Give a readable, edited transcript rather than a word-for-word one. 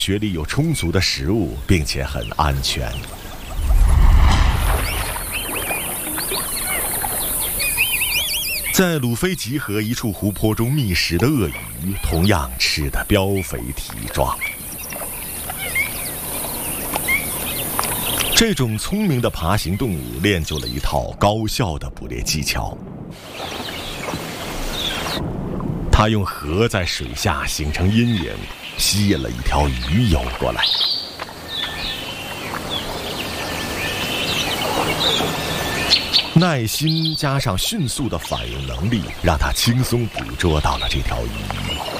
穴里有充足的食物，并且很安全。在鲁菲集合一处湖泊中觅食的鳄鱼，同样吃得膘肥体壮。这种聪明的爬行动物练就了一套高效的捕猎技巧。它用颌在水下形成阴影，吸引了一条鱼游过来。耐心加上迅速的反应能力，让它轻松捕捉到了这条鱼。